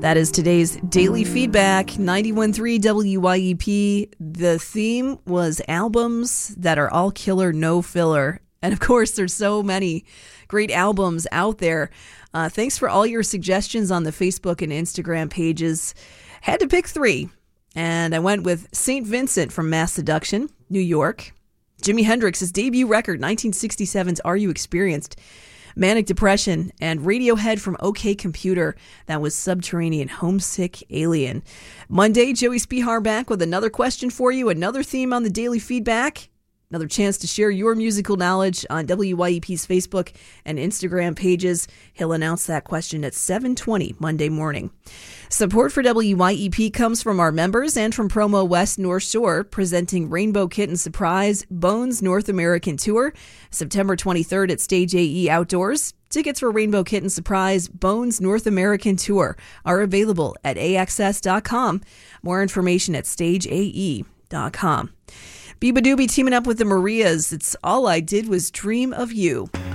That is today's Daily Feedback, 91.3 WYEP. The theme was albums that are all killer, no filler. And of course, there's so many great albums out there. Thanks for all your suggestions on the Facebook and Instagram pages. Had to pick three. And I went with St. Vincent from Mass Seduction, New York. Jimi Hendrix's debut record, 1967's Are You Experienced? Manic Depression, and Radiohead from OK Computer. That was Subterranean Homesick Alien. Monday, Joey Spihar back with another question for you, another theme on the Daily Feedback. Another chance to share your musical knowledge on WYEP's Facebook and Instagram pages. He'll announce that question at 7:20 Monday morning. Support for WYEP comes from our members and from Promo West North Shore, presenting Rainbow Kitten Surprise Bones North American Tour, September 23rd at Stage AE Outdoors. Tickets for Rainbow Kitten Surprise Bones North American Tour are available at AXS.com. More information at StageAE.com. Biba Doobie teaming up with the Marias. It's All I Did Was Dream of You.